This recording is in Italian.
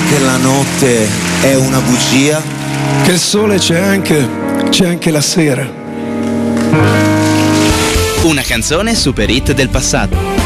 che la notte è una bugia? Che il sole c'è anche la sera. Una canzone super hit del passato.